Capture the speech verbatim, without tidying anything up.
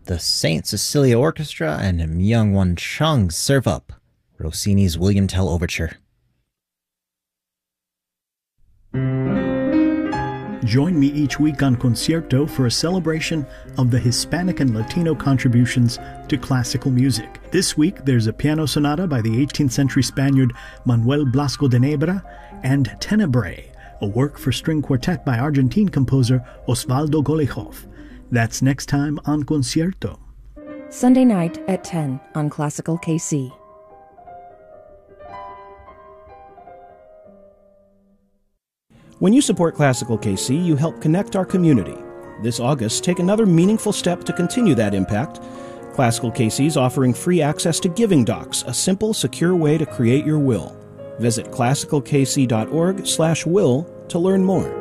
the Saint Cecilia Orchestra and Myung-Won Chung serve up Rossini's William Tell Overture. Join me each week on Concierto for a celebration of the Hispanic and Latino contributions to classical music. This week, there's a piano sonata by the eighteenth century Spaniard Manuel Blasco de Nebra and Tenebrae, a work for string quartet by Argentine composer Osvaldo Golijov. That's next time on Concierto. Sunday night at ten on Classical K C. When you support Classical K C, you help connect our community. This August, take another meaningful step to continue that impact. Classical K C is offering free access to Giving Docs, a simple, secure way to create your will. Visit classical k c dot org slash will to learn more.